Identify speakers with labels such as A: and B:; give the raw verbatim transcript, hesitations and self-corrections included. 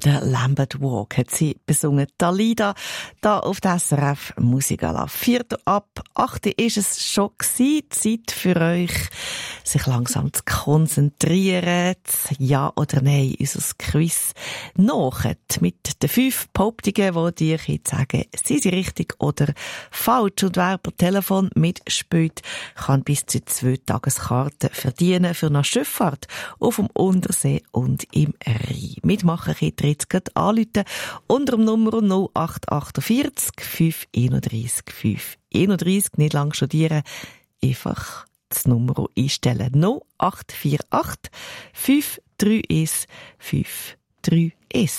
A: Der Lambert Walk hat sie besungen. Dalida, da auf der S R F Musikala. Viertel ab acht ist es schon gewesen. Zeit für euch, sich langsam zu konzentrieren. Ja oder nein, unser Quiz nachher mit den fünf Behauptungen, die dir jetzt sagen, sind sie richtig oder falsch. Und wer per Telefon mitspielt, kann bis zu zwei Tageskarten verdienen für eine Schifffahrt auf dem Untersee und im Rhein. Mitmachen könnt ihr jetzt gerade anrufen unter dem Nummer null acht achtundvierzig fünf einunddreissig fünf einunddreissig. Nicht lang studieren, einfach das Nummer einstellen. null acht vier acht fünf drei eins fünf drei eins.